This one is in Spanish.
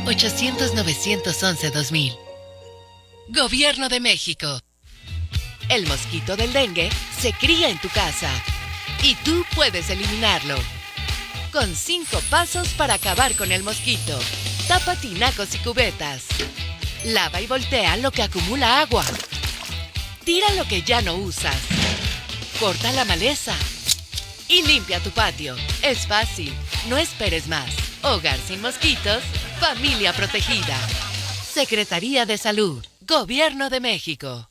800-911-2000. Gobierno de México. El mosquito del dengue se cría en tu casa y tú puedes eliminarlo. Con 5 pasos para acabar con el mosquito. Tapa tinacos y cubetas. Lava y voltea lo que acumula agua. Tira lo que ya no usas. Corta la maleza. Y limpia tu patio. Es fácil. No esperes más. Hogar sin mosquitos. Familia protegida. Secretaría de Salud. Gobierno de México.